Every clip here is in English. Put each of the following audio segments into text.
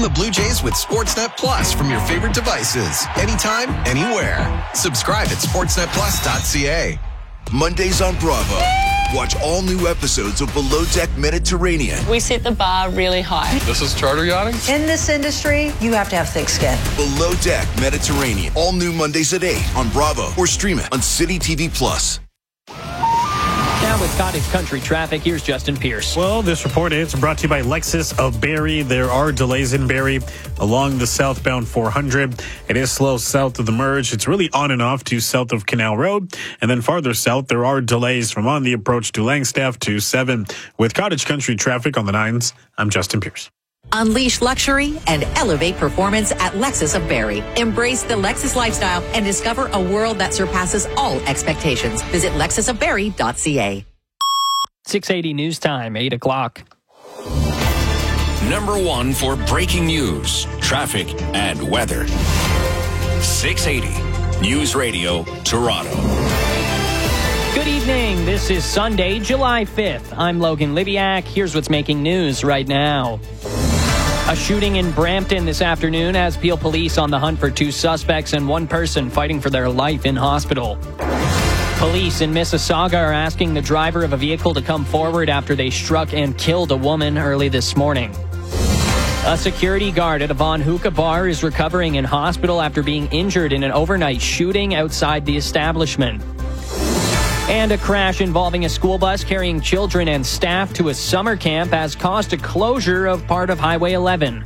the Blue Jays with Sportsnet Plus from your favorite devices. Anytime, anywhere. Subscribe at sportsnetplus.ca. Mondays on Bravo. Watch all new episodes of Below Deck Mediterranean. We set the bar really high. This is charter yachting? In this industry, you have to have thick skin. Below Deck Mediterranean. All new Mondays at 8 on Bravo or stream it on City TV Plus. Now with Cottage Country traffic, here's Justin Pierce. Well, this report is brought to you by Lexus of Barrie. There are delays in Barrie along the southbound 400. It is slow south of the merge. It's really on and off to south of Canal Road. And then farther south, there are delays from on the approach to Langstaff to 7. With Cottage Country traffic on the 9s, I'm Justin Pierce. Unleash luxury and elevate performance at Lexus of Barrie. Embrace the Lexus lifestyle and discover a world that surpasses all expectations. Visit lexusofbarrie.ca. 680 News Time, 8 o'clock. Number 1 for breaking news, traffic, and weather. 680 News Radio, Toronto. Good evening. This is Sunday, July 5th. I'm Logan Libiak. Here's what's making news right now. A shooting in Brampton this afternoon has Peel Police on the hunt for 2 suspects and 1 person fighting for their life in hospital. Police in Mississauga are asking the driver of a vehicle to come forward after they struck and killed a woman early this morning. A security guard at a Von Hookah bar is recovering in hospital after being injured in an overnight shooting outside the establishment. And a crash involving a school bus carrying children and staff to a summer camp has caused a closure of part of Highway 11.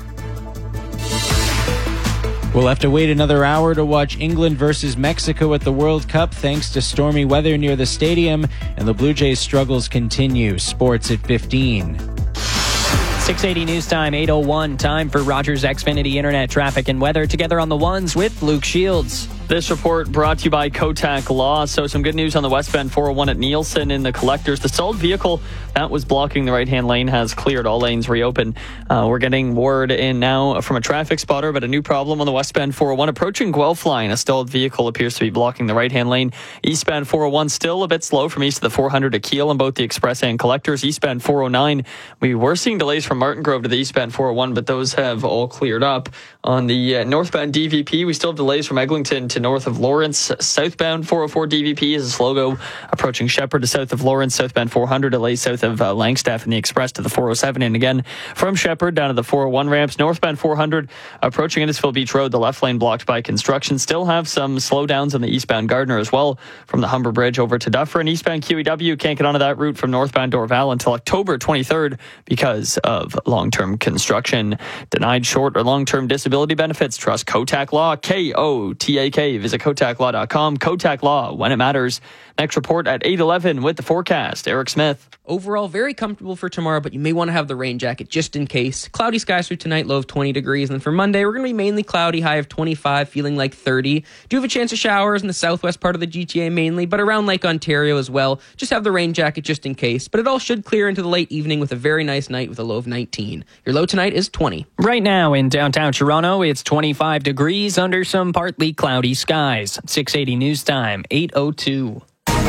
We'll have to wait another hour to watch England versus Mexico at the World Cup thanks to stormy weather near the stadium, and the Blue Jays' struggles continue. Sports at 15. 680 News Time, 8:01. Time for Rogers Xfinity Internet traffic and weather. Together on the ones with Luke Shields. This report brought to you by Kotak Law. So some good news on the westbound 401 at Nielsen in the collectors. The stalled vehicle that was blocking the right-hand lane has cleared. All lanes reopened. We're getting word in now from a traffic spotter about a new problem on the westbound 401 approaching Guelph line. A stalled vehicle appears to be blocking the right-hand lane. Eastbound 401 still a bit slow from east of the 400 to Kiel on both the express and collectors. Eastbound 409, we were seeing delays from Martin Grove to the eastbound 401, but those have all cleared up. On the northbound DVP, we still have delays from Eglinton to north of Lawrence. Southbound 404 DVP is a slow go approaching Shepherd to south of Lawrence. Southbound 400 delays south of Langstaff and the express to the 407. And again, from Shepherd down to the 401 ramps. Northbound 400 approaching Innisfil Beach Road. The left lane blocked by construction. Still have some slowdowns on the eastbound Gardner as well from the Humber Bridge over to Duffer. And eastbound QEW can't get onto that route from northbound Dorval until October 23rd because of long-term construction. Denied short or long-term disability benefits? Trust Kotak Law. Kotak. Visit KotakLaw.com. Kotak Law, when it matters. Next report at 8:11 with the forecast. Eric Smith. Overall, very comfortable for tomorrow, but you may want to have the rain jacket just in case. Cloudy skies for tonight, low of 20 degrees. And then for Monday, we're going to be mainly cloudy, high of 25, feeling like 30. Do have a chance of showers in the southwest part of the GTA mainly, but around Lake Ontario as well. Just have the rain jacket just in case. But it all should clear into the late evening with a very nice night with a low of 19. Your low tonight is 20. Right now in downtown Toronto, it's 25 degrees under some partly cloudy skies. 680 News Time, 8:02.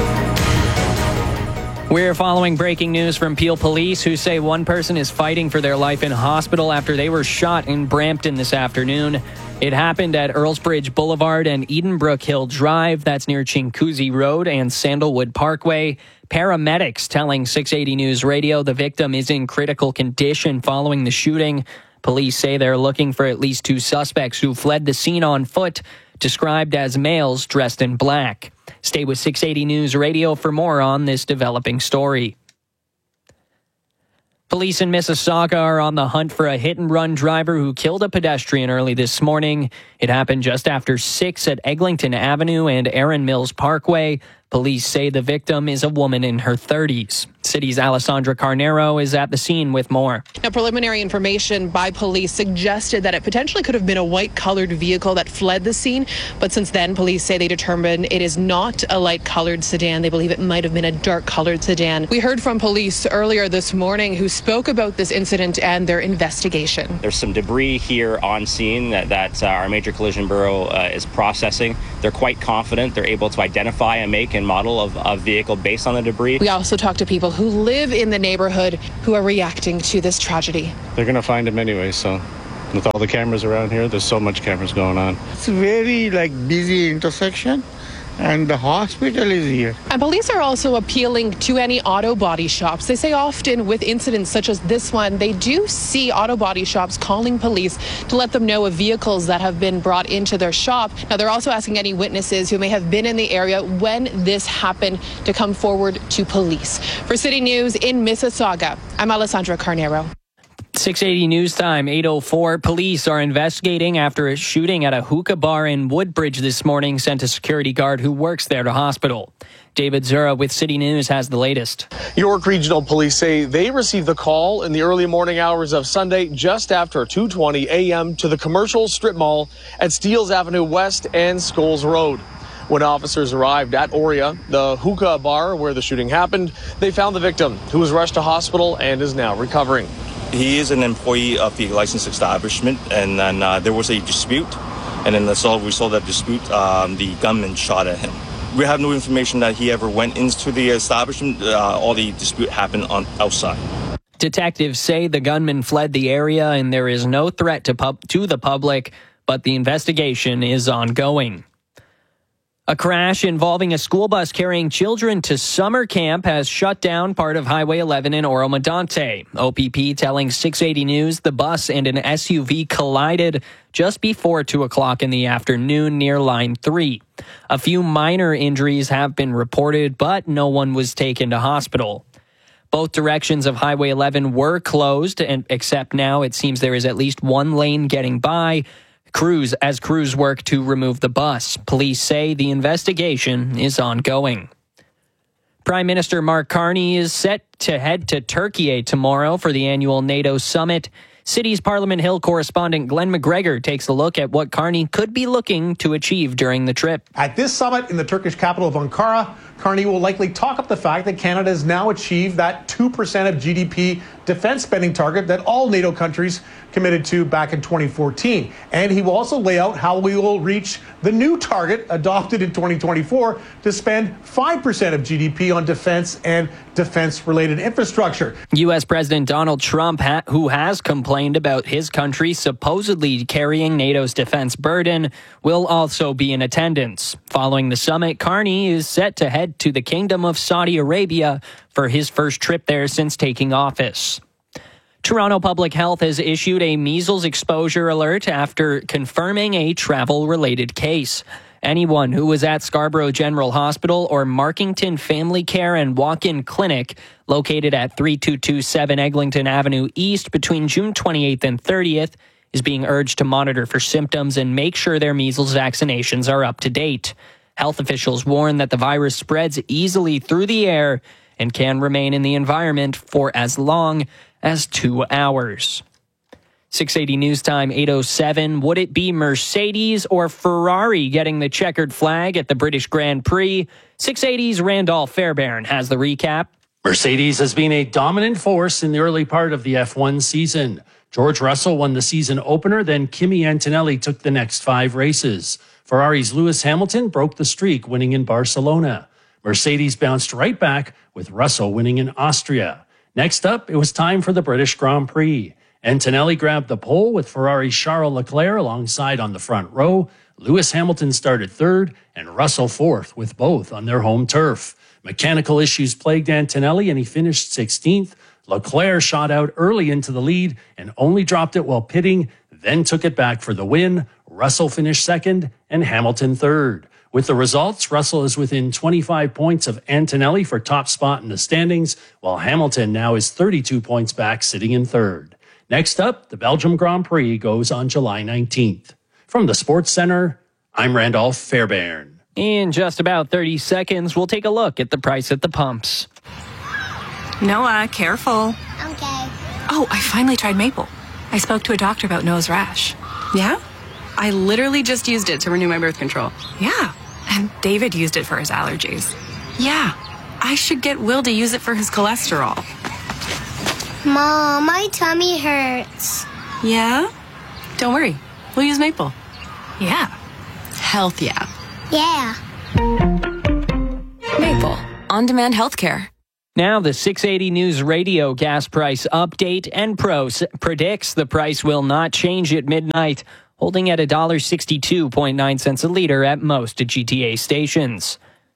We're following breaking news from Peel Police, who say 1 person is fighting for their life in hospital after they were shot in Brampton this afternoon. It happened at Earlsbridge Boulevard and Edenbrook Hill Drive. That's near Chinguacousy Road and Sandalwood Parkway. Paramedics telling 680 News Radio the victim is in critical condition following the shooting. Police say they're looking for at least 2 suspects who fled the scene on foot, described as males dressed in black. Stay with 680 News Radio for more on this developing story. Police in Mississauga are on the hunt for a hit-and-run driver who killed a pedestrian early this morning. It happened just after 6 at Eglinton Avenue and Erin Mills Parkway. Police say the victim is a woman in her 30s. City's Alessandra Carnero is at the scene with more. Now, preliminary information by police suggested that it potentially could have been a white-colored vehicle that fled the scene. But since then, police say they determined it is not a light-colored sedan. They believe it might have been a dark-colored sedan. We heard from police earlier this morning who spoke about this incident and their investigation. There's some debris here on scene that our Major Collision Bureau is processing. They're quite confident they're able to identify a make and model of a vehicle based on the debris. We also talked to people who live in the neighborhood who are reacting to this tragedy. They're going to find him anyway, so With all the cameras around here, there's so much cameras going on. It's very busy intersection, and the hospital is here. And police are also appealing to any auto body shops. They say often with incidents such as this one, they do see auto body shops calling police to let them know of vehicles that have been brought into their shop. Now, they're also asking any witnesses who may have been in the area when this happened to come forward to police. For City News in Mississauga, I'm Alessandra Carnero. 6:80 news time, 8:04. Police are investigating after a shooting at a hookah bar in Woodbridge this morning sent a security guard who works there to hospital. David Zura with City News has the latest. York Regional Police say they received the call in the early morning hours of Sunday just after 2:20 a.m. to the commercial strip mall at Steeles Avenue West and Scholes Road. When officers arrived at Oria, the hookah bar where the shooting happened, they found the victim, who was rushed to hospital and is now recovering. He is an employee of the licensed establishment, and then there was a dispute, and then we saw that dispute, the gunman shot at him. We have no information that he ever went into the establishment. All the dispute happened outside. Detectives say the gunman fled the area and there is no threat to the public, but the investigation is ongoing. A crash involving a school bus carrying children to summer camp has shut down part of Highway 11 in Oro-Medonte. OPP telling 680 News the bus and an SUV collided just before 2 o'clock in the afternoon near Line 3. A few minor injuries have been reported, but no one was taken to hospital. Both directions of Highway 11 were closed, and except now it seems there is at least one lane getting by. Crews work to remove the bus. Police say the investigation is ongoing. Prime Minister Mark Carney is set to head to Turkey tomorrow for the annual NATO summit. City's Parliament Hill correspondent Glenn McGregor takes a look at what Carney could be looking to achieve during the trip. At this summit in the Turkish capital of Ankara, Carney will likely talk up the fact that Canada has now achieved that 2% of GDP defense spending target that all NATO countries committed to back in 2014. And he will also lay out how we will reach the new target adopted in 2024 to spend 5% of GDP on defense and defense-related infrastructure. U.S. President Donald Trump, who has complained about his country supposedly carrying NATO's defense burden, will also be in attendance. Following the summit, Carney is set to head to the Kingdom of Saudi Arabia for his first trip there since taking office. Toronto Public Health has issued a measles exposure alert after confirming a travel-related case. Anyone who was at Scarborough General Hospital or Markington Family Care and Walk-In Clinic, located at 3227 Eglinton Avenue East between June 28th and 30th, is being urged to monitor for symptoms and make sure their measles vaccinations are up to date. Health officials warn that the virus spreads easily through the air and can remain in the environment for as long as 2 hours. 680 News Time, 8:07. Would it be Mercedes or Ferrari getting the checkered flag at the British Grand Prix? 680's Randolph Fairbairn has the recap. Mercedes has been a dominant force in the early part of the F1 season. George Russell won the season opener, then Kimi Antonelli took the next 5 races. Ferrari's Lewis Hamilton broke the streak, winning in Barcelona. Mercedes bounced right back, with Russell winning in Austria. Next up, it was time for the British Grand Prix. Antonelli grabbed the pole with Ferrari's Charles Leclerc alongside on the front row. Lewis Hamilton started third and Russell fourth, with both on their home turf. Mechanical issues plagued Antonelli and he finished 16th. Leclerc shot out early into the lead and only dropped it while pitting, then took it back for the win. Russell finished second and Hamilton third. With the results, Russell is within 25 points of Antonelli for top spot in the standings, while Hamilton now is 32 points back, sitting in third. Next up, the Belgium Grand Prix goes on July 19th. From the Sports Center, I'm Randolph Fairbairn. In just about 30 seconds, we'll take a look at the price at the pumps. Noah, careful. Okay. Oh, I finally tried Maple. I spoke to a doctor about Noah's rash. Yeah? I literally just used it to renew my birth control. Yeah. And David used it for his allergies. Yeah. I should get Will to use it for his cholesterol. Mom, my tummy hurts. Yeah? Don't worry. We'll use Maple. Yeah. Health, yeah. Yeah. Maple. On-demand healthcare. Now the 680 News Radio gas price update, and Pros predicts the price will not change at midnight, holding at $1.62.9 a liter at most GTA stations.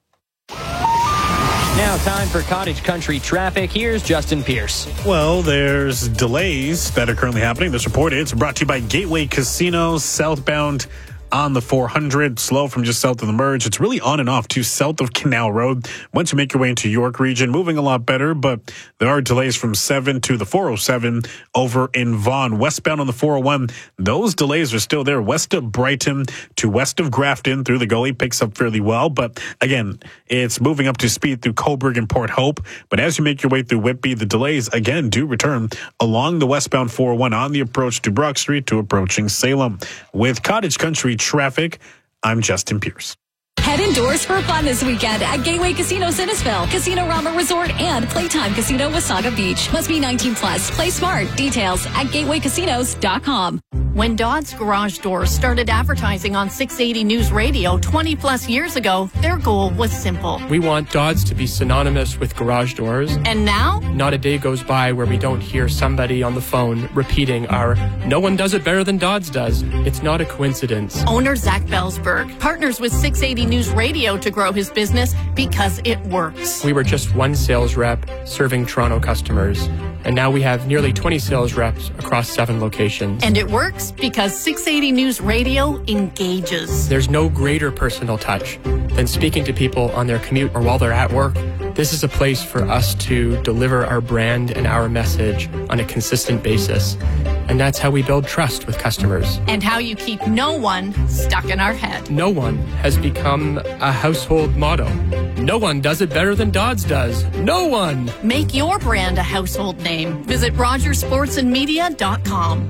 Now time for Cottage Country traffic. Here's Justin Pierce. Well, there's delays that are currently happening. This report is brought to you by Gateway Casino, southbound on the 400, slow from just south of the merge. It's really on and off to south of Canal Road. Once you make your way into York region, moving a lot better, but there are delays from 7 to the 407 over in Vaughan. Westbound on the 401, those delays are still there. West of Brighton to west of Grafton through the gully picks up fairly well, but again, it's moving up to speed through Cobourg and Port Hope. But as you make your way through Whitby, the delays again do return along the westbound 401 on the approach to Brock Street to approaching Salem. With Cottage Country traffic, I'm Justin Pierce. Head indoors for fun this weekend at Gateway Casino Sinnesville, Casino Rama Resort, and Playtime Casino Wasaga Beach. Must be 19 plus. Play smart. Details at gatewaycasinos.com. When Dodd's Garage Doors started advertising on 680 News Radio 20 plus years ago, their goal was simple. We want Dodd's to be synonymous with garage doors. And now? Not a day goes by where we don't hear somebody on the phone repeating our "no one does it better than Dodd's does." It's not a coincidence. Owner Zach Belsberg partners with 680 News Radio to grow his business because it works. We were just one sales rep serving Toronto customers, and now we have nearly 20 sales reps across 7 locations. And it works because 680 News Radio engages. There's no greater personal touch than speaking to people on their commute or while they're at work. This is a place for us to deliver our brand and our message on a consistent basis. And that's how we build trust with customers. And how you keep no one stuck in our head. No one has become a household motto. No one does it better than Dodd's does. No one. Make your brand a household name. Visit RogersSportsandMedia.com.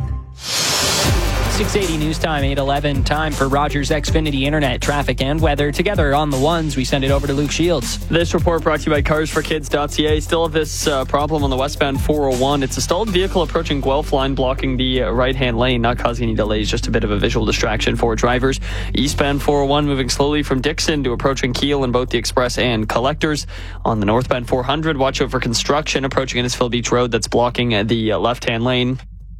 680 News Time, 8:11. Time for Rogers Xfinity Internet traffic and weather. Together on the ones, we send it over to Luke Shields. This report brought to you by CarsForKids.ca. Still have this problem on the westbound 401. It's a stalled vehicle approaching Guelph line, blocking the right-hand lane, not causing any delays, just a bit of a visual distraction for drivers. Eastbound 401 moving slowly from Dixon to approaching Keele in both the Express and Collectors. On the northbound 400, watch out for construction approaching Innisfil Beach Road that's blocking the left-hand lane.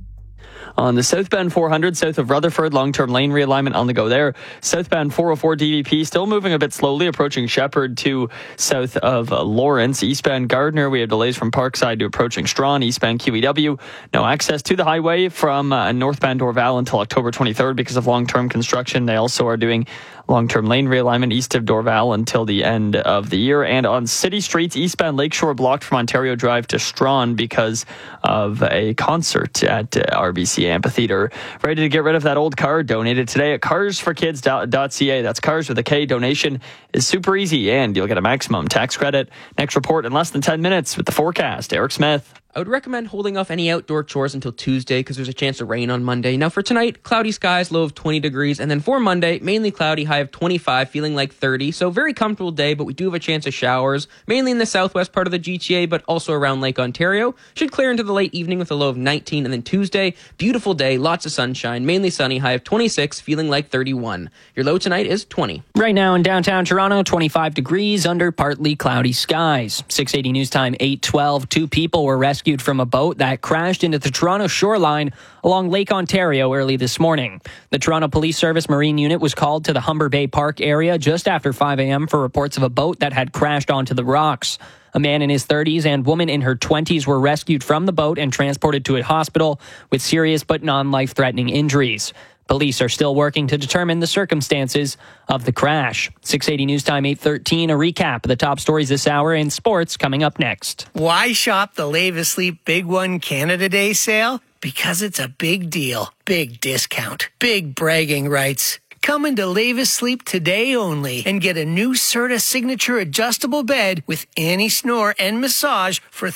On the southbound 400, south of Rutherford, long-term lane realignment on the go there. Southbound 404 DVP still moving a bit slowly, approaching Shepherd to south of Lawrence. Eastbound Gardner, we have delays from Parkside to approaching Strawn. Eastbound QEW, no access to the highway from northbound Dorval until October 23rd because of long-term construction. They also are doing long-term lane realignment east of Dorval until the end of the year. And on city streets, eastbound Lakeshore blocked from Ontario Drive to Strawn because of a concert at RBC Amphitheater. Ready to get rid of that old car? Donate it today at carsforkids.ca. That's cars with a K. Donation is super easy and you'll get a maximum tax credit. Next report in less than 10 minutes with the forecast. Eric Smith. I would recommend holding off any outdoor chores until Tuesday because there's a chance of rain on Monday. Now for tonight, cloudy skies, low of 20 degrees. And then for Monday, mainly cloudy, high of 25, feeling like 30. So very comfortable day, but we do have a chance of showers, mainly in the southwest part of the GTA, but also around Lake Ontario. Should clear into the late evening with a low of 19. And then Tuesday, beautiful day, lots of sunshine, mainly sunny, high of 26, feeling like 31. Your low tonight is 20. Right now in downtown Toronto, 25 degrees under partly cloudy skies. 680 News Time, 8:12. 2 people were rescued from a boat that crashed into the Toronto shoreline along Lake Ontario early this morning. The Toronto Police Service Marine Unit was called to the Humber Bay Park area just after 5 a.m. for reports of a boat that had crashed onto the rocks. A man in his 30s and woman in her 20s were rescued from the boat and transported to a hospital with serious but non-life-threatening injuries. Police are still working to determine the circumstances of the crash. 680 News Time, 8:13. A recap of the top stories this hour in sports coming up next. Why shop the Lave Asleep Big One Canada Day sale? Because it's a big deal, big discount, big bragging rights. Come into Lave Asleep today only and get a new Serta Signature adjustable bed with anti-snore and massage for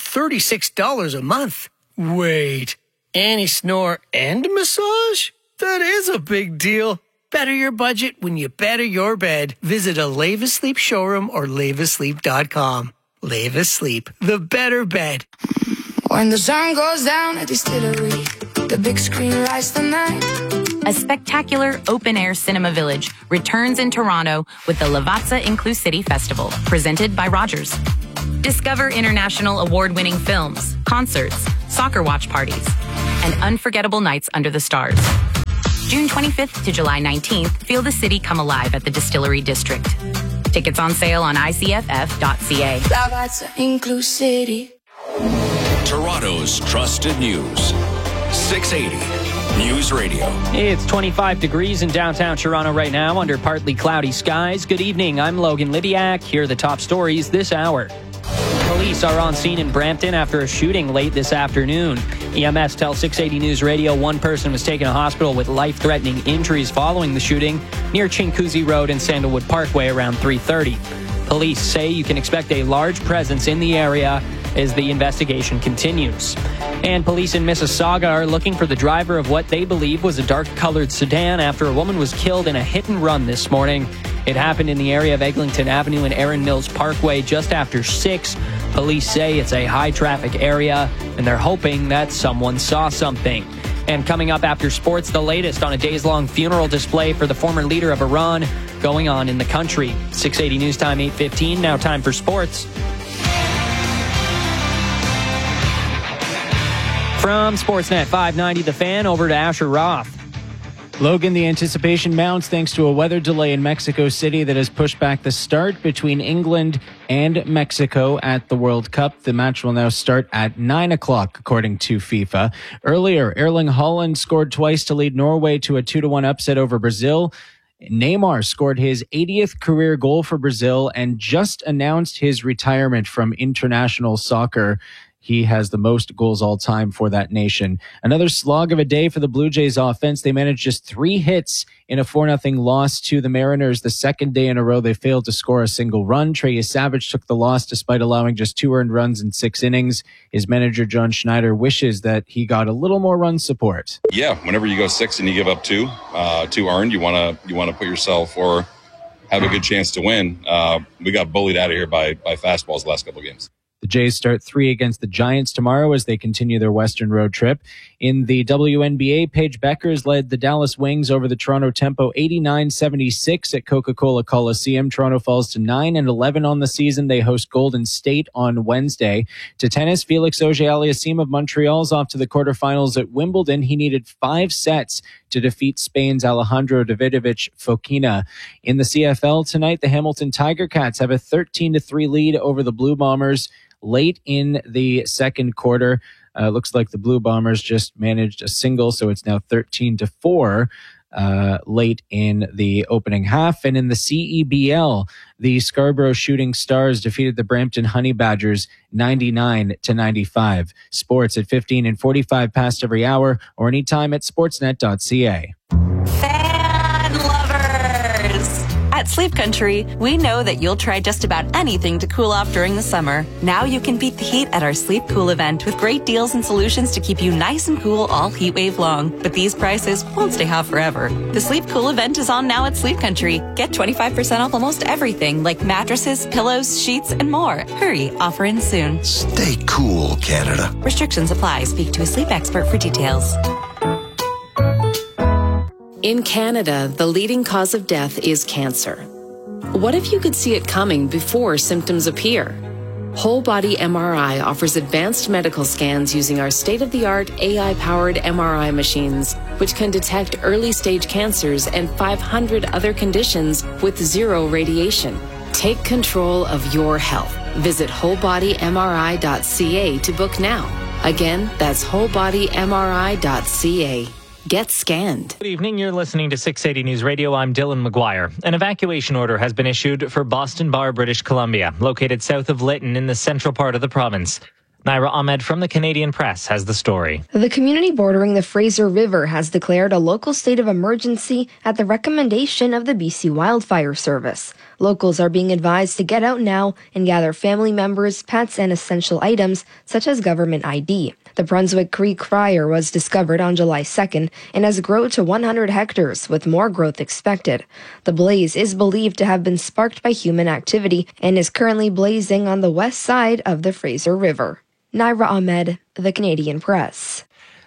$36 a month. Wait, anti-snore and massage? That is a big deal. Better your budget when you better your bed. Visit a Lave Asleep showroom or laveasleep.com. Lave Asleep, the better bed. When the sun goes down at Distillery, the big screen lights the night. A spectacular open-air cinema village returns in Toronto with the Lavazza Inclusivity Festival, presented by Rogers. Discover international award-winning films, concerts, soccer watch parties, and unforgettable nights under the stars. June 25th to July 19th, feel the city come alive at the Distillery District. Tickets on sale on icff.ca. Toronto's trusted news. 680 News Radio. It's 25 degrees in downtown Toronto right now under partly cloudy skies. Good evening. I'm Logan Libiak. Here are the top stories this hour. Police are on scene in Brampton after a shooting late this afternoon. EMS tells 680 News Radio one person was taken to hospital with life-threatening injuries following the shooting near Chinguacousy Road and Sandalwood Parkway around 3:30. Police say you can expect a large presence in the area as the investigation continues. And police in Mississauga are looking for the driver of what they believe was a dark-colored sedan after a woman was killed in a hit-and-run this morning. It happened in the area of Eglinton Avenue and Erin Mills Parkway just after 6. Police say it's a high-traffic area, and they're hoping that someone saw something. And coming up after sports, the latest on a days-long funeral display for the former leader of Iran going on in the country. 680 News Time, 8:15. Now time for sports. From Sportsnet 590, The Fan, over to Asher Roth. Logan, the anticipation mounts thanks to a weather delay in Mexico City that has pushed back the start between England and Mexico at the World Cup. The match will now start at 9 o'clock, according to FIFA. Earlier, Erling Haaland scored twice to lead Norway to a 2-1 upset over Brazil. Neymar scored his 80th career goal for Brazil and just announced his retirement from international soccer. He has the most goals all time for that nation. Another slog of a day for the Blue Jays offense. They managed just 3 hits in a 4-0 loss to the Mariners. The second day in a row they failed to score a single run. Treyas Savage took the loss despite allowing just 2 earned runs in 6 innings. His manager, John Schneider, wishes that he got a little more run support. Yeah, whenever you go 6 and you give up 2 earned, you want to put yourself or have a good chance to win. We got bullied out of here by fastballs the last couple of games. The Jays start 3 against the Giants tomorrow as they continue their Western road trip. In the WNBA, Paige Beckers led the Dallas Wings over the Toronto Tempo 89-76 at Coca-Cola Coliseum. Toronto falls to 9-11 on the season. They host Golden State on Wednesday. To tennis, Felix Auger-Aliassime of Montreal is off to the quarterfinals at Wimbledon. He needed 5 sets to defeat Spain's Alejandro Davidovich Fokina. In the CFL tonight, the Hamilton Tiger Cats have a 13-3 lead over the Blue Bombers late in the second quarter. Looks like the Blue Bombers just managed a single, so it's now 13-4 late in the opening half. And in the CEBL, the Scarborough Shooting Stars defeated the Brampton Honey Badgers 99-95. Sports at 15 and 45 past every hour or anytime at sportsnet.ca. Fan lovers! At Sleep Country, we know that you'll try just about anything to cool off during the summer. Now you can beat the heat at our Sleep Cool event with great deals and solutions to keep you nice and cool all heat wave long. But these prices won't stay hot forever. The Sleep Cool event is on now at Sleep Country. Get 25% off almost everything like mattresses, pillows, sheets, and more. Hurry, offer ends soon. Stay cool, Canada. Restrictions apply. Speak to a sleep expert for details. In Canada, the leading cause of death is cancer. What if you could see it coming before symptoms appear? Whole Body MRI offers advanced medical scans using our state-of-the-art AI-powered MRI machines, which can detect early-stage cancers and 500 other conditions with 0 radiation. Take control of your health. Visit wholebodymri.ca to book now. Again, that's wholebodymri.ca. Get scanned. Good evening. You're listening to 680 News Radio. I'm Dylan McGuire. An evacuation order has been issued for Boston Bar, British Columbia, located south of Lytton in the central part of the province. Naira Ahmed from the Canadian Press has the story. The community bordering the Fraser River has declared a local state of emergency at the recommendation of the BC Wildfire Service. Locals are being advised to get out now and gather family members, pets, and essential items such as government ID. The Brunswick Creek fire was discovered on July 2nd and has grown to 100 hectares, with more growth expected. The blaze is believed to have been sparked by human activity and is currently blazing on the west side of the Fraser River. Naira Ahmed, The Canadian Press.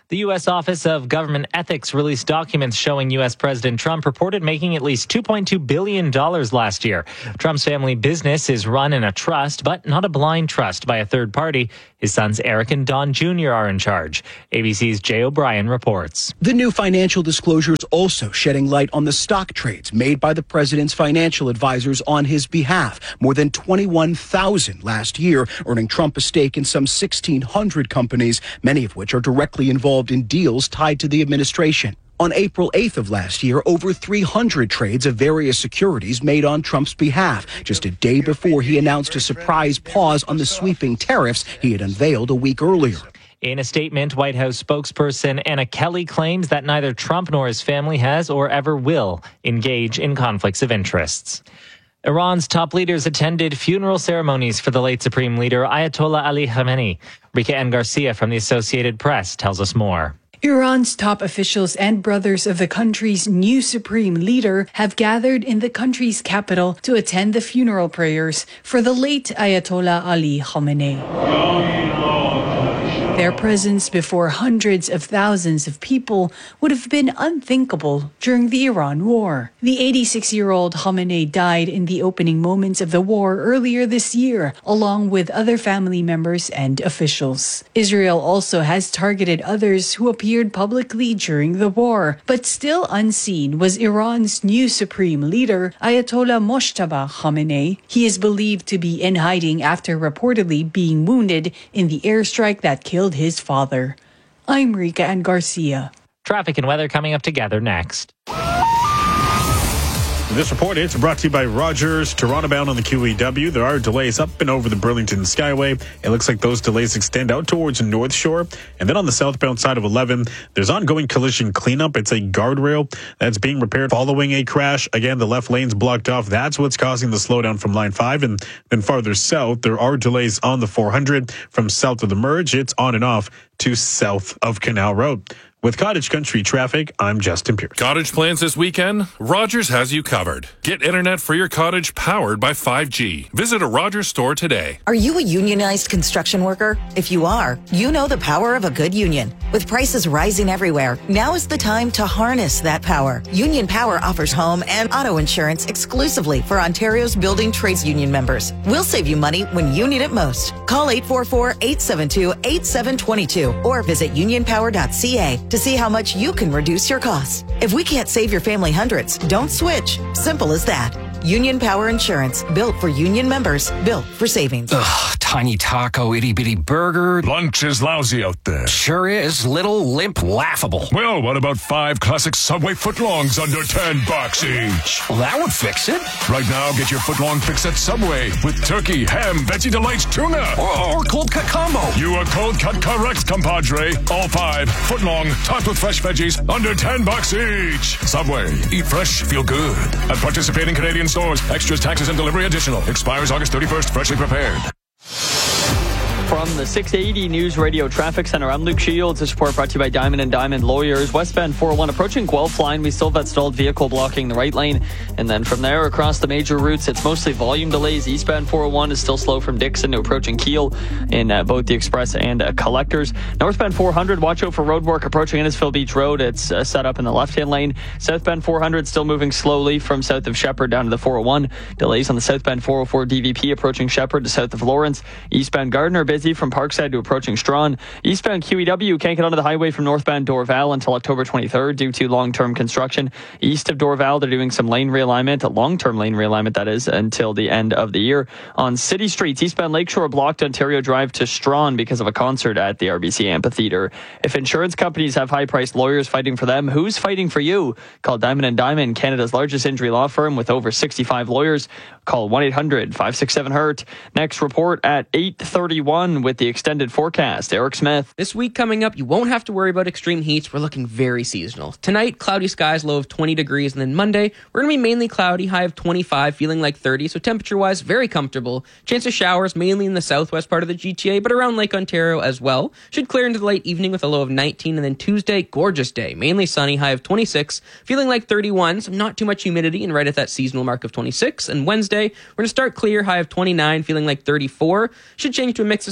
The U.S. Office of Government Ethics released documents showing U.S. President Trump reported making at least $2.2 billion last year. Trump's family business is run in a trust, but not a blind trust by a third party. His sons Eric and Don Jr. are in charge. ABC's Jay O'Brien reports. The new financial disclosures also shedding light on the stock trades made by the president's financial advisors on his behalf. More than 21,000 last year, earning Trump a stake in some 1,600 companies, many of which are directly involved in deals tied to the administration. On April 8th of last year, over 300 trades of various securities made on Trump's behalf, just a day before he announced a surprise pause on the sweeping tariffs he had unveiled a week earlier. In a statement, White House spokesperson Anna Kelly claims that neither Trump nor his family has or ever will engage in conflicts of interests. Iran's top leaders attended funeral ceremonies for the late Supreme Leader Ayatollah Ali Khamenei. Rika N. Garcia from the Associated Press tells us more. Iran's top officials and brothers of the country's new supreme leader have gathered in the country's capital to attend the funeral prayers for the late Ayatollah Ali Khamenei. Their presence before hundreds of thousands of people would have been unthinkable during the Iran war. The 86-year-old Khamenei died in the opening moments of the war earlier this year, along with other family members and officials. Israel also has targeted others who appeared publicly during the war, but still unseen was Iran's new supreme leader, Ayatollah Mojtaba Khamenei. He is believed to be in hiding after reportedly being wounded in the airstrike that killed his father. I'm Rika and Garcia. Traffic and weather coming up together next. This report is brought to you by Rogers. Toronto bound on the QEW. There are delays up and over the Burlington Skyway. It looks like those delays extend out towards the North Shore. And then on the southbound side of 11, there's ongoing collision cleanup. It's a guardrail that's being repaired following a crash. Again, the left lane's blocked off. That's what's causing the slowdown from line 5. And then farther south, there are delays on the 400 from south of the merge. It's on and off to south of Canal Road. With Cottage Country Traffic, I'm Justin Pierce. Cottage plans this weekend? Rogers has you covered. Get internet for your cottage powered by 5G. Visit a Rogers store today. Are you a unionized construction worker? If you are, you know the power of a good union. With prices rising everywhere, now is the time to harness that power. Union Power offers home and auto insurance exclusively for Ontario's building trades union members. We'll save you money when you need it most. Call 844-872-8722 or visit unionpower.ca to see how much you can reduce your costs. If we can't save your family hundreds, don't switch. Simple as that. Union Power Insurance, built for union members, built for savings. Ugh, tiny taco, itty-bitty burger. Lunch is lousy out there. Sure is. Little, limp, laughable. Well, what about 5 classic Subway footlongs under $10 each? Well, that would fix it. Right now, get your footlong fix at Subway with turkey, ham, Veggie Delights, tuna. Or cold cut combo. You are cold cut correct, compadre. All 5 footlong, topped with fresh veggies, under $10 each. Subway. Eat fresh, feel good. At participating Canadian stores. Extras, taxes, and delivery additional. Expires August 31st. Freshly prepared. From the 680 News Radio Traffic Center, I'm Luke Shields. This report brought to you by Diamond & Diamond Lawyers. Westbound 401 approaching Guelph line. We still have that stalled vehicle blocking the right lane. And then from there across the major routes, it's mostly volume delays. Eastbound 401 is still slow from Dixon to approaching Kiel in both the Express and Collectors. Northbound 400, watch out for road work approaching Innisfil Beach Road. It's set up in the left-hand lane. Southbound 400 still moving slowly from south of Shepherd down to the 401. Delays on the southbound 404 DVP approaching Shepherd to south of Lawrence. Eastbound Gardner busy from Parkside to approaching Strawn. Eastbound QEW can't get onto the highway from northbound Dorval until October 23rd due to long-term construction. East of Dorval, they're doing some lane realignment, a long-term lane realignment that is, until the end of the year. On city streets, eastbound Lakeshore blocked Ontario Drive to Strawn because of a concert at the RBC Amphitheatre. If insurance companies have high-priced lawyers fighting for them, who's fighting for you? Call Diamond & Diamond, Canada's largest injury law firm with over 65 lawyers. Call 1-800-567-HURT. Next report at 8:31 with the extended forecast. Eric Smith. This week coming up, you won't have to worry about extreme heats. We're looking very seasonal. Tonight, cloudy skies, low of 20 degrees. And then Monday, we're going to be mainly cloudy, high of 25, feeling like 30. So temperature-wise, very comfortable. Chance of showers, mainly in the southwest part of the GTA, but around Lake Ontario as well. Should clear into the late evening with a low of 19. And then Tuesday, gorgeous day. Mainly sunny, high of 26, feeling like 31. So not too much humidity and right at that seasonal mark of 26. And Wednesday, we're going to start clear, high of 29, feeling like 34. Should change to a mix of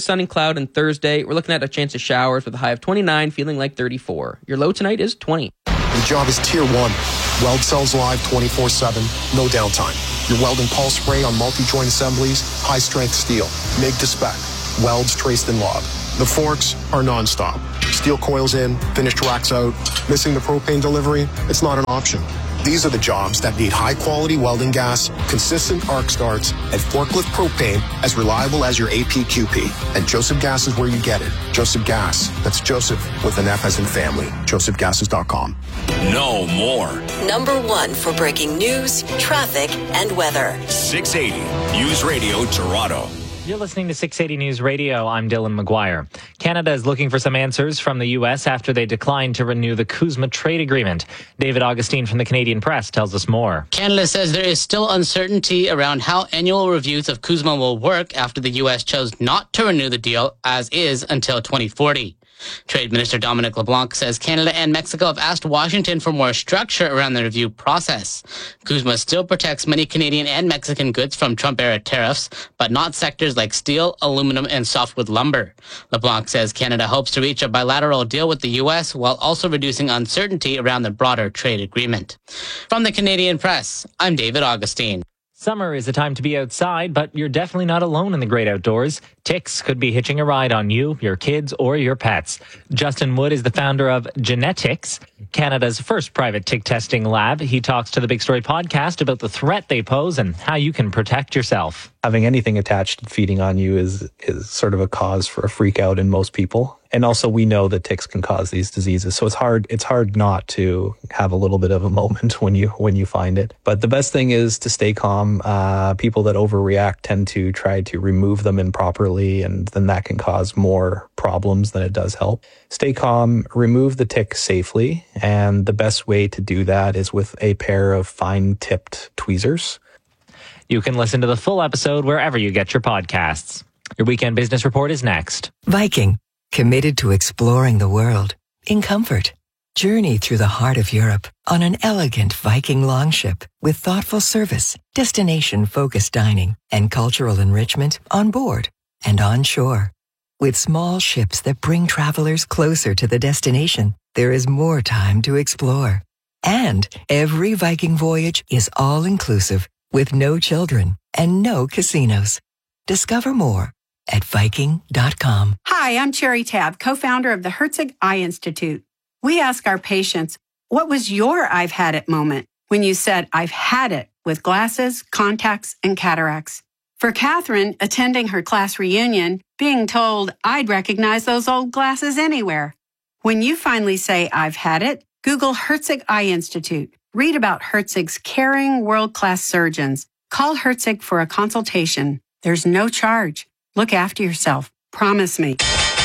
sun and cloud on Thursday. We're looking at a chance of showers with a high of 29, feeling like 34. Your low tonight is 20. Your job is Tier 1. Weld cells live 24/7, no downtime. Your welding pulse spray on multi-joint assemblies, high-strength steel, MIG to spec, welds traced in log. The forks are non-stop. Steel coils in, finished racks out. Missing the propane delivery? It's not an option. These are the jobs that need high-quality welding gas, consistent arc starts, and forklift propane as reliable as your APQP. And Joseph Gas is where you get it. Joseph Gas. That's Joseph with an F as in family. JosephGases.com. No more. Number 1 for breaking news, traffic, and weather. 680 News Radio Toronto. You're listening to 680 News Radio. I'm Dylan McGuire. Canada is looking for some answers from the U.S. after they declined to renew the CUSMA trade agreement. David Augustine from the Canadian Press tells us more. Canada says there is still uncertainty around how annual reviews of CUSMA will work after the U.S. chose not to renew the deal as is until 2040. Trade Minister Dominic LeBlanc says Canada and Mexico have asked Washington for more structure around the review process. CUSMA still protects many Canadian and Mexican goods from Trump-era tariffs, but not sectors like steel, aluminum, and softwood lumber. LeBlanc says Canada hopes to reach a bilateral deal with the U.S. while also reducing uncertainty around the broader trade agreement. From the Canadian Press, I'm David Augustine. Summer is a time to be outside, but you're definitely not alone in the great outdoors. Ticks could be hitching a ride on you, your kids, or your pets. Justin Wood is the founder of Genetics, Canada's first private tick testing lab. He talks to the Big Story podcast about the threat they pose and how you can protect yourself. Having anything attached and feeding on you is sort of a cause for a freak out in most people. And also we know that ticks can cause these diseases. So it's hard not to have a little bit of a moment when you find it. But the best thing is to stay calm. People that overreact tend to try to remove them improperly, and then that can cause more problems than it does help. Stay calm, remove the tick safely. And the best way to do that is with a pair of fine-tipped tweezers. You can listen to the full episode wherever you get your podcasts. Your Weekend Business Report is next. Viking, committed to exploring the world in comfort. Journey through the heart of Europe on an elegant Viking longship with thoughtful service, destination-focused dining, and cultural enrichment on board and on shore. With small ships that bring travelers closer to the destination, there is more time to explore. And every Viking voyage is all-inclusive with no children and no casinos. Discover more at Viking.com. Hi, I'm Cherry Tabb, co-founder of the Herzig Eye Institute. We ask our patients, what was your I've had it moment when you said, I've had it with glasses, contacts, and cataracts? For Catherine, attending her class reunion, being told I'd recognize those old glasses anywhere. When you finally say, I've had it, Google Herzig Eye Institute. Read about Herzig's caring, world-class surgeons. Call Herzig for a consultation. There's no charge. Look after yourself. Promise me.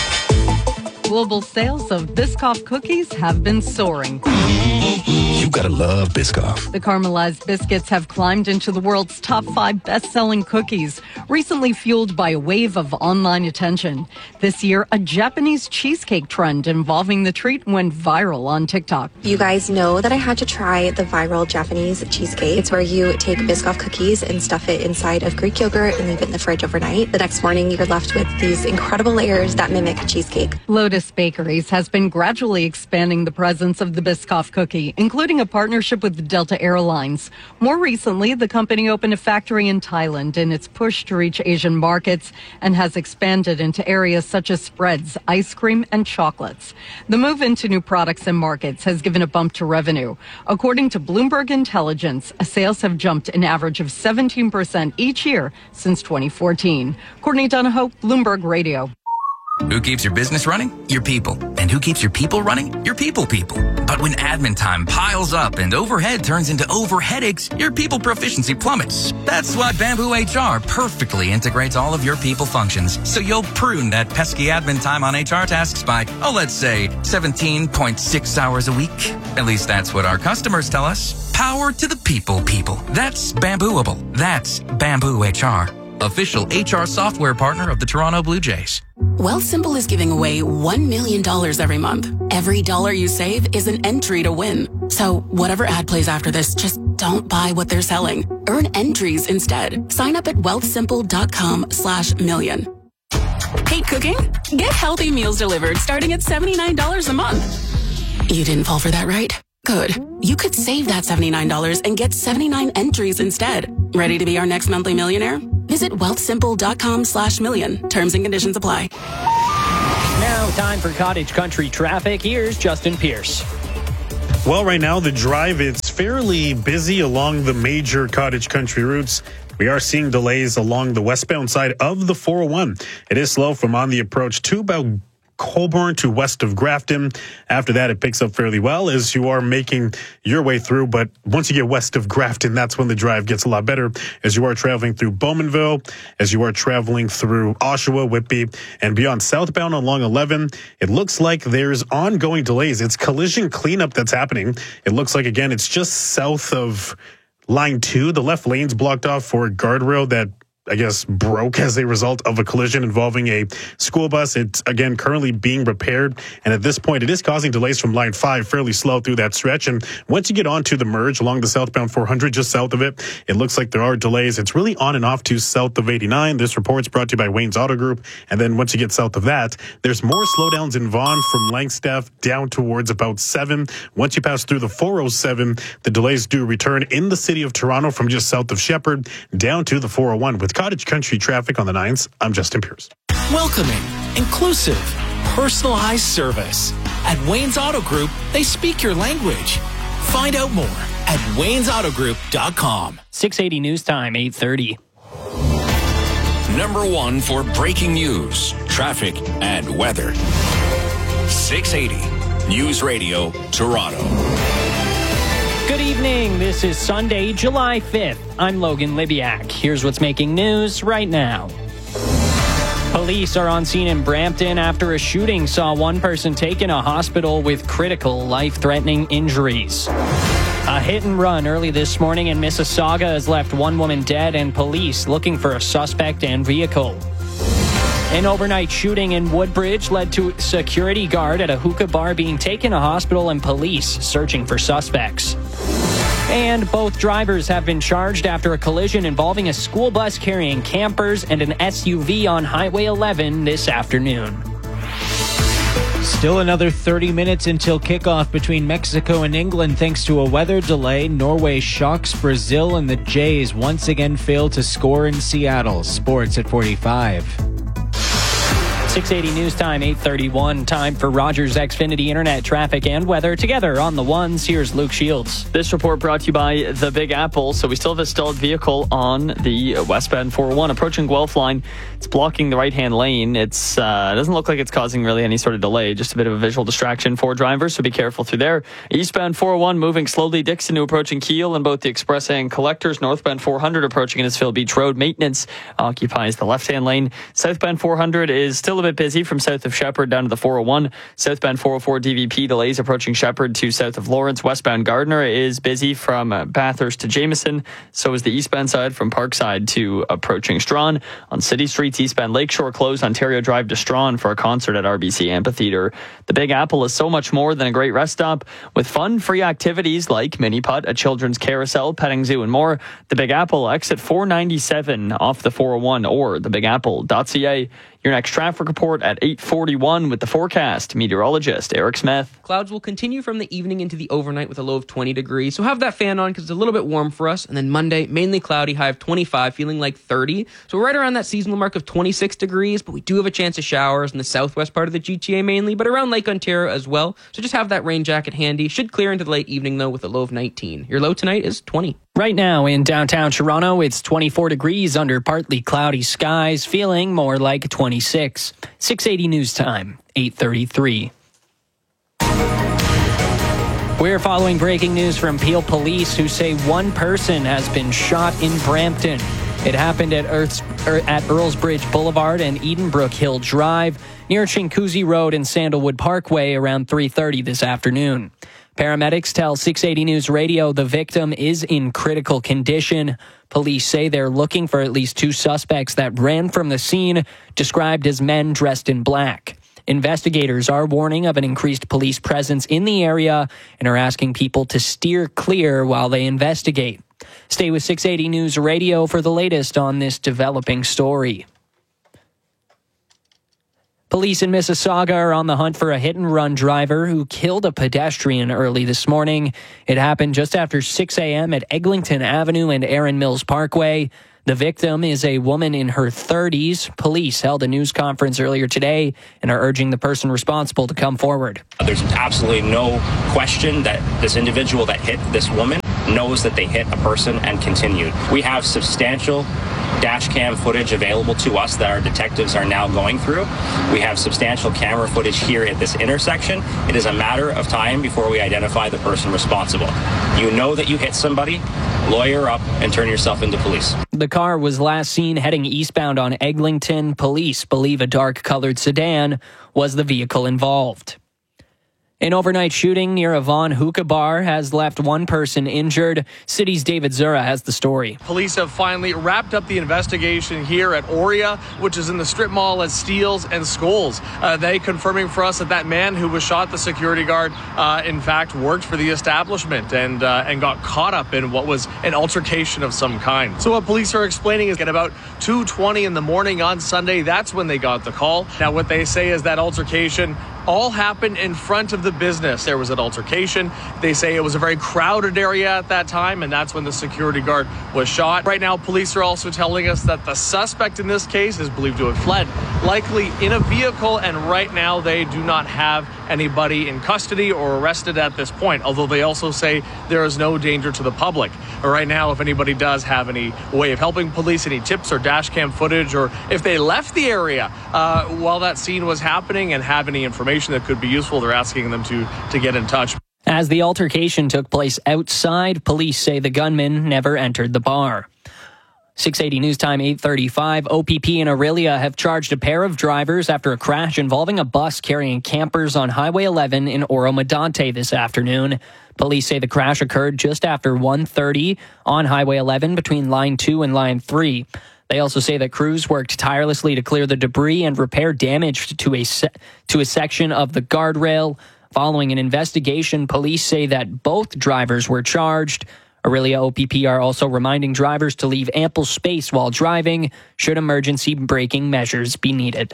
Global sales of Biscoff cookies have been soaring. You gotta love Biscoff. The caramelized biscuits have climbed into the world's top 5 best-selling cookies, recently fueled by a wave of online attention. This year, a Japanese cheesecake trend involving the treat went viral on TikTok. You guys know that I had to try the viral Japanese cheesecake. It's where you take Biscoff cookies and stuff it inside of Greek yogurt and leave it in the fridge overnight. The next morning, you're left with these incredible layers that mimic a cheesecake. Lotus Bakeries has been gradually expanding the presence of the Biscoff cookie, including a partnership with Delta Airlines. More recently, the company opened a factory in Thailand in its push to reach Asian markets and has expanded into areas such as spreads, ice cream, and chocolates. The move into new products and markets has given a bump to revenue. According to Bloomberg Intelligence, sales have jumped an average of 17% each year since 2014. Courtney Donahoe, Bloomberg Radio. Who keeps your business running? Your people. And who keeps your people running? Your people. But when admin time piles up and overhead turns into overheadaches, your people proficiency plummets. That's why Bamboo HR perfectly integrates all of your people functions, so you'll prune that pesky admin time on HR tasks by, let's say, 17.6 hours a week. At least that's what our customers tell us. Power to the people. That's Bambooable. That's Bamboo HR. Official HR software partner of the Toronto Blue Jays. Wealthsimple is giving away $1 million every month. Every dollar you save is an entry to win. So whatever ad plays after this, just don't buy what they're selling. Earn entries instead. Sign up at wealthsimple.com/million. Hate cooking? Get healthy meals delivered starting at $79 a month. You didn't fall for that, right? Good. You could save that $79 and get 79 entries instead. Ready to be our next monthly millionaire? Visit wealthsimple.com/million. Terms and conditions apply. Now, time for Cottage Country traffic. Here's Justin Pierce. Well, right now, the drive, it's fairly busy along the major Cottage Country routes. We are seeing delays along the westbound side of the 401. It is slow from on the approach to about Colborne to west of Grafton. After that, it picks up fairly well as you are making your way through. But once you get west of Grafton, that's when the drive gets a lot better as you are traveling through Bowmanville, as you are traveling through Oshawa, Whitby, and beyond southbound along 11. It looks like there's ongoing delays. It's collision cleanup that's happening. It looks like, again, it's just south of Line 2. The left lane's blocked off for a guardrail that I guess, broke as a result of a collision involving a school bus. It's, again, currently being repaired. And at this point, it is causing delays from Line 5 fairly slow through that stretch. And once you get onto the merge along the southbound 400, just south of it, it looks like there are delays. It's really on and off to south of 89. This report's brought to you by Wayne's Auto Group. And then once you get south of that, there's more slowdowns in Vaughan from Langstaff down towards about 7. Once you pass through the 407, the delays do return in the city of Toronto from just south of Shepherd down to the 401. With Cottage Country traffic on the 9s, I'm Justin Pierce. Welcoming, inclusive, personalized service. At Wayne's Auto Group, they speak your language. Find out more at waynesautogroup.com. 680 News Time, 8:30. Number 1 for breaking news, traffic, and weather. 680 News Radio, Toronto. Good evening. This is Sunday, July 5th. I'm Logan Libiak. Here's what's making news right now. Police are on scene in Brampton after a shooting saw one person taken to a hospital with critical life-threatening injuries. A hit and run early this morning in Mississauga has left one woman dead and police looking for a suspect and vehicle. An overnight shooting in Woodbridge led to a security guard at a hookah bar being taken to hospital and police searching for suspects. And both drivers have been charged after a collision involving a school bus carrying campers and an SUV on Highway 11 this afternoon. Still another 30 minutes until kickoff between Mexico and England thanks to a weather delay. Norway shocks Brazil and the Jays once again failed to score in Seattle. Sports at 45. 680 News Time, 8:31. Time for Rogers Xfinity Internet traffic and weather. Together on the ones, here's Luke Shields. This report brought to you by the Big Apple. So we still have a stalled vehicle on the westbound 401 approaching Guelph line. It's blocking the right-hand lane. It doesn't look like it's causing really any sort of delay. Just a bit of a visual distraction for drivers, so be careful through there. Eastbound 401 moving slowly. Dixon to approaching Kiel and both the express and collectors. Northbound 400 approaching Innisfil Beach Road. Maintenance occupies the left-hand lane. Southbound 400 is still a bit busy from south of Shepherd down to the 401. Southbound 404 DVP delays approaching Shepherd to south of Lawrence. Westbound Gardner is busy from Bathurst to Jameson. So is the eastbound side from Parkside to approaching Strawn. On city streets, eastbound Lakeshore closed Ontario Drive to Strawn for a concert at RBC Amphitheatre. The Big Apple is so much more than a great rest stop. With fun, free activities like mini putt, a children's carousel, petting zoo, and more. The Big Apple, exit 497 off the 401 or thebigapple.ca. Your next traffic report at 8:41 with the forecast. Meteorologist Eric Smith. Clouds will continue from the evening into the overnight with a low of 20 degrees. So have that fan on because it's a little bit warm for us. And then Monday, mainly cloudy, high of 25, feeling like 30. So right around that seasonal mark of 26 degrees. But we do have a chance of showers in the southwest part of the GTA mainly, but around Lake Ontario as well. So just have that rain jacket handy. Should clear into the late evening though with a low of 19. Your low tonight is 20. Right now in downtown Toronto, it's 24 degrees under partly cloudy skies, feeling more like 26. 680 News Time, 8:33. We're following breaking news from Peel Police who say one person has been shot in Brampton. It happened at Earlsbridge Boulevard and Edenbrook Hill Drive near Chinguacousy Road and Sandalwood Parkway around 3:30 this afternoon. Paramedics tell 680 News Radio the victim is in critical condition. Police say they're looking for at least two suspects that ran from the scene, described as men dressed in black. Investigators are warning of an increased police presence in the area and are asking people to steer clear while they investigate. Stay with 680 News Radio for the latest on this developing story. Police in Mississauga are on the hunt for a hit-and-run driver who killed a pedestrian early this morning. It happened just after 6 a.m. at Eglinton Avenue and Erin Mills Parkway. The victim is a woman in her 30s. Police held a news conference earlier today and are urging the person responsible to come forward. There's absolutely no question that this individual that hit this woman knows that they hit a person and continued. We have substantial dash cam footage available to us that our detectives are now going through. We have substantial camera footage here at this intersection. It is a matter of time before we identify the person responsible. You know that you hit somebody, lawyer up and turn yourself into police. The car was last seen heading eastbound on Eglinton. Police believe a dark-colored sedan was the vehicle involved. An overnight shooting near a Vaughan hookah bar has left one person injured. City's David Zura has the story. Police have finally wrapped up the investigation here at Oria, which is in the strip mall at Steeles and Scholes. They confirming for us that man who was shot, the security guard, in fact worked for the establishment and got caught up in what was an altercation of some kind. So what police are explaining is at about 2:20 in the morning on Sunday, that's when they got the call. Now what they say is that altercation all happened in front of the business. There was an altercation. They say it was a very crowded area at that time, and that's when the security guard was shot. Right now, police are also telling us that the suspect in this case is believed to have fled, likely in a vehicle, and right now they do not have anybody in custody or arrested at this point, although they also say there is no danger to the public. Right now, if anybody does have any way of helping police, any tips or dash cam footage, or if they left the area while that scene was happening and have any information that could be useful, they're asking them to get in touch. As the altercation took place outside, police say the gunman never entered the bar. 680 News Time, 8:35. OPP and Orillia have charged a pair of drivers after a crash involving a bus carrying campers on Highway 11 in Oro-Medonte this afternoon. Police say the crash occurred just after 1:30 on Highway 11 between Line 2 and Line 3. They also say that crews worked tirelessly to clear the debris and repair damage to a section of the guardrail. Following an investigation, police say that both drivers were charged. Orillia OPP are also reminding drivers to leave ample space while driving should emergency braking measures be needed.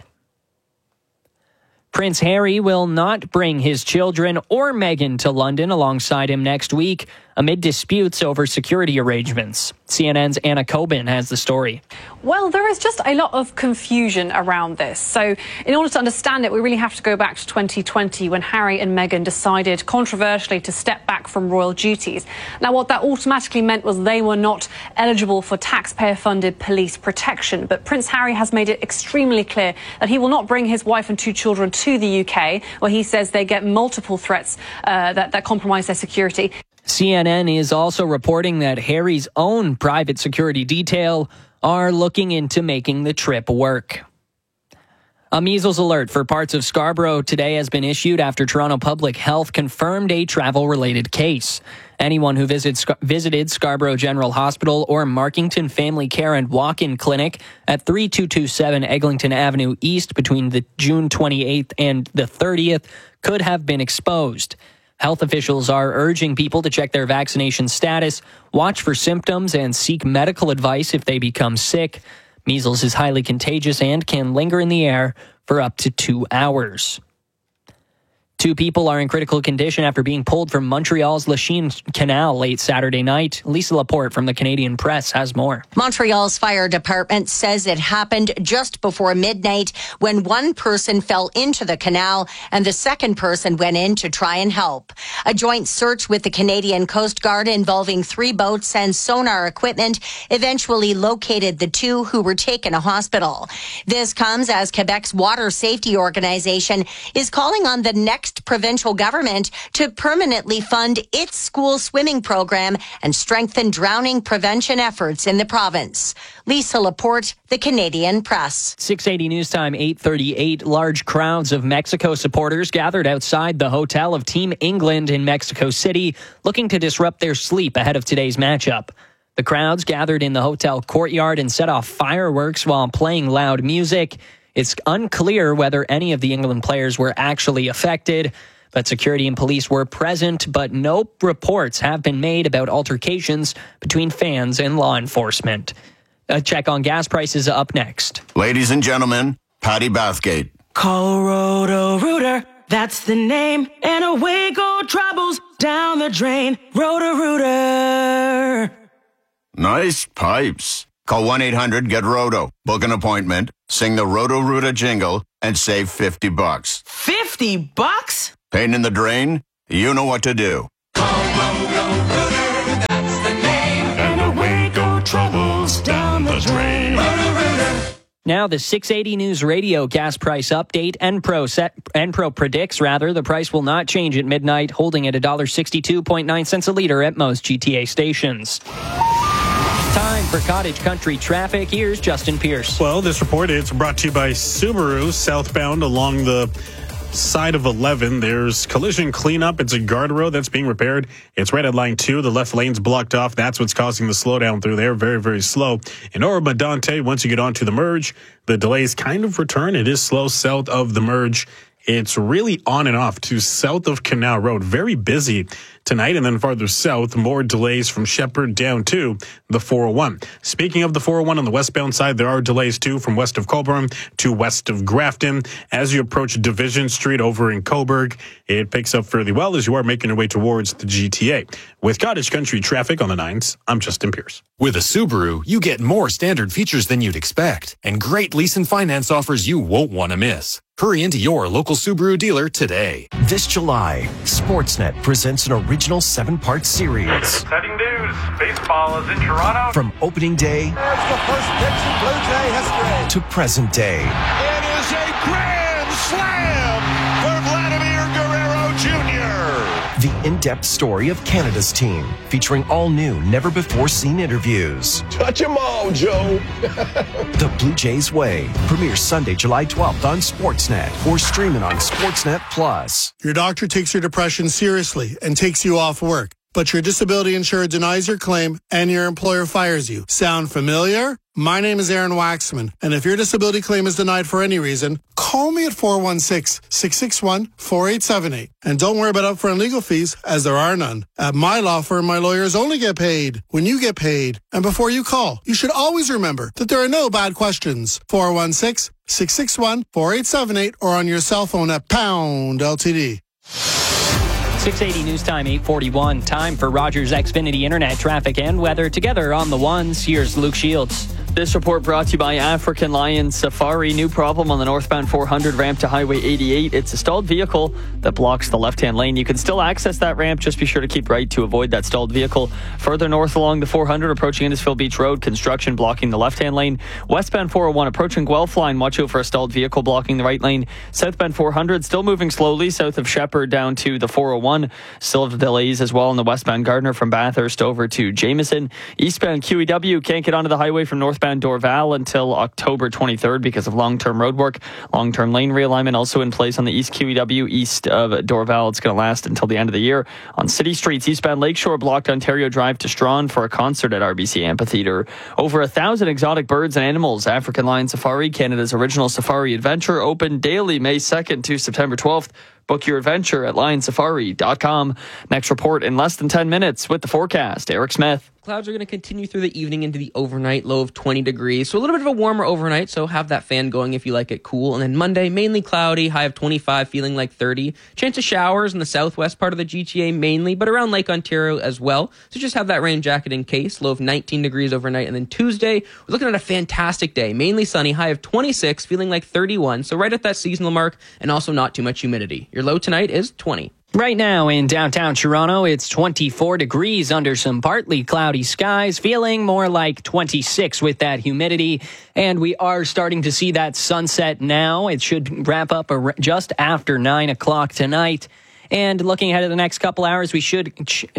Prince Harry will not bring his children or Meghan to London alongside him next week amid disputes over security arrangements. CNN's Anna Coben has the story. Well, there is just a lot of confusion around this. So in order to understand it, we really have to go back to 2020 when Harry and Meghan decided controversially to step back from royal duties. Now, what that automatically meant was they were not eligible for taxpayer-funded police protection. But Prince Harry has made it extremely clear that he will not bring his wife and two children to the UK, where he says they get multiple threats that compromise their security. CNN is also reporting that Harry's own private security detail are looking into making the trip work. A measles alert for parts of Scarborough today has been issued after Toronto Public Health confirmed a travel-related case. Anyone who visited Scarborough General Hospital or Markington Family Care and Walk-In Clinic at 3227 Eglinton Avenue East between the June 28th and the 30th could have been exposed. Health officials are urging people to check their vaccination status, watch for symptoms, and seek medical advice if they become sick. Measles is highly contagious and can linger in the air for up to 2 hours. 2 people are in critical condition after being pulled from Montreal's Lachine Canal late Saturday night. Lisa Laporte from the Canadian Press has more. Montreal's fire department says it happened just before midnight when one person fell into the canal and the second person went in to try and help. A joint search with the Canadian Coast Guard involving 3 boats and sonar equipment eventually located the 2 who were taken to hospital. This comes as Quebec's water safety organization is calling on the next provincial government to permanently fund its school swimming program and strengthen drowning prevention efforts in the province. Lisa Laporte, the Canadian Press. 680 News Time, 8:38. Large crowds of Mexico supporters gathered outside the hotel of Team England in Mexico City, looking to disrupt their sleep ahead of today's matchup. The crowds gathered in the hotel courtyard and set off fireworks while playing loud music. It's unclear whether any of the England players were actually affected, but security and police were present, but no reports have been made about altercations between fans and law enforcement. A check on gas prices up next. Ladies and gentlemen, Patty Bathgate. Call Roto-Rooter, that's the name. And away go troubles down the drain. Roto-Rooter. Nice pipes. Call 1-800-GET-ROTO. Book an appointment, sing the Roto-Rooter jingle, and save $50. $50? Pain in the drain? You know what to do. Call Roto-Rooter, that's the name. And away go troubles down the drain. Roto-Rooter. Now the 680 News Radio gas price update. Enpro predicts the price will not change at midnight, holding at $1.62.9 a liter at most GTA stations. Time for Cottage Country traffic. Here's Justin Pierce. Well, this report is brought to you by Subaru. Southbound along the side of 11, there's collision cleanup. It's a guardrail that's being repaired. It's right at line 2. The left lane's blocked off. That's what's causing the slowdown through there. Very, very slow. In Oro-Medonte, once you get onto the merge, the delays kind of return. It is slow south of the merge. It's really on and off to south of Canal Road. Very busy tonight. And then farther south, more delays from Shepherd down to the 401. Speaking of the 401 on the westbound side, there are delays too from west of Coburn to west of Grafton. As you approach Division Street over in Coburg, it picks up fairly well as you are making your way towards the GTA. With Cottage Country traffic on the 9s, I'm Justin Pierce. With a Subaru, you get more standard features than you'd expect and great lease and finance offers you won't want to miss. Hurry into your local Subaru dealer today. This July, Sportsnet presents an original 7-part series. Exciting news. Baseball is in Toronto. From opening day There's the first pitch in Blue Jay history. to present day. It is a grand slam for Vladimir Guerrero Jr. The in-depth story of Canada's team, featuring all new, never-before-seen interviews. Touch 'em all, Joe. The Blue Jays Way premieres Sunday, July 12th on Sportsnet or streaming on Sportsnet Plus. Your doctor takes your depression seriously and takes you off work, but your disability insurer denies your claim and your employer fires you. Sound familiar? My name is Aaron Waxman, and if your disability claim is denied for any reason, call me at 416-661-4878. And don't worry about upfront legal fees, as there are none. At my law firm, my lawyers only get paid when you get paid. And before you call, you should always remember that there are no bad questions. 416-661-4878 or on your cell phone at pound LTD. 680 News Time, 8:41. Time for Rogers Xfinity Internet traffic and weather together on the ones. Here's Luke Shields. This report brought to you by African Lion Safari. New problem on the northbound 400 ramp to Highway 88. It's a stalled vehicle that blocks the left-hand lane. You can still access that ramp. Just be sure to keep right to avoid that stalled vehicle. Further north along the 400, approaching Innisfil Beach Road, construction blocking the left-hand lane. Westbound 401, approaching Guelph Line. Watch out for a stalled vehicle blocking the right lane. Southbound 400, still moving slowly south of Shepherd down to the 401. Still have delays as well on the westbound Gardner from Bathurst over to Jameson. Eastbound QEW can't get onto the highway from northbound Dorval until October 23rd because of long-term road work. Long-term lane realignment also in place on the East QEW east of Dorval. It's going to last until the end of the year. On city streets, eastbound Lakeshore blocked Ontario Drive to Strawn for a concert at RBC Amphitheatre. Over 1,000 exotic birds and animals. African Lion Safari, Canada's original safari adventure, open daily May 2nd to September 12th. Book your adventure at lionsafari.com. Next report in less than 10 minutes with the forecast. Eric Smith. Clouds are going to continue through the evening into the overnight, low of 20 degrees. So a little bit of a warmer overnight, so have that fan going if you like it cool. And then Monday, mainly cloudy, high of 25, feeling like 30. Chance of showers in the southwest part of the GTA mainly, but around Lake Ontario as well. So just have that rain jacket in case. Low of 19 degrees overnight. And then Tuesday, we're looking at a fantastic day. Mainly sunny, high of 26, feeling like 31. So right at that seasonal mark, and also not too much humidity. Your low tonight is 20. Right now in downtown Toronto, it's 24 degrees under some partly cloudy skies, feeling more like 26 with that humidity. And we are starting to see that sunset now. It should wrap up just after 9 o'clock tonight. And looking ahead at the next couple hours, we should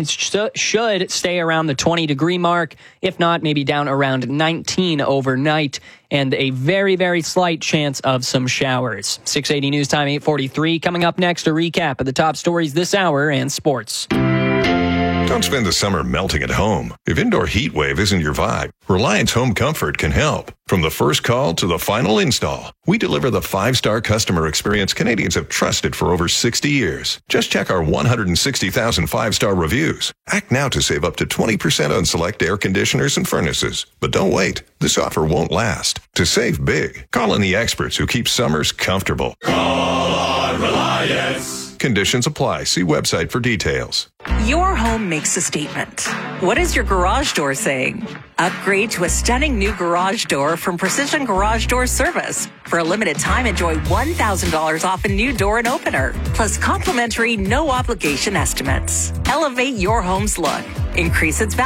stay around the 20-degree mark, if not maybe down around 19 overnight, and a very, very slight chance of some showers. 680 News Time, 8:43. Coming up next, a recap of the top stories this hour and sports. Toronto Don't spend the summer melting at home. If indoor heat wave isn't your vibe, Reliance Home Comfort can help. From the first call to the final install, we deliver the 5-star customer experience Canadians have trusted for over 60 years. Just check our 160,000 5-star reviews. Act now to save up to 20% on select air conditioners and furnaces. But don't wait. This offer won't last. To save big, call in the experts who keep summers comfortable. Call on Reliance. Conditions apply. See website for details. Your home makes a statement. What is your garage door saying? Upgrade to a stunning new garage door from Precision Garage Door Service. For a limited time, enjoy $1,000 off a new door and opener, plus complimentary no obligation estimates. Elevate your home's look. Increase its value.